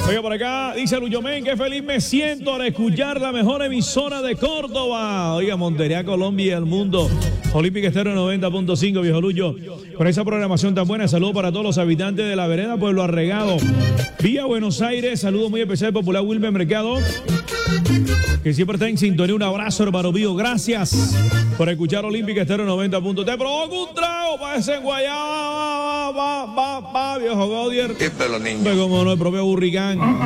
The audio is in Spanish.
Oiga, por acá dice Luyomen, qué feliz me siento al escuchar la mejor emisora de Córdoba. Oiga, Montería, Colombia y el mundo. Olímpica Estéreo 90.5, viejo Luyo. Con esa programación tan buena, saludos para todos los habitantes de la vereda Pueblo Arregado. Vía Buenos Aires, saludos muy especial Popular Wilmer Mercado, que siempre está en sintonía. Un abrazo, hermano mío. Gracias por escuchar Olímpica Estéreo 90. Te provoco un trago para ese guayaba, viejo Gaudier. Qué pelo, niño. Pues como no, el propio Burricán.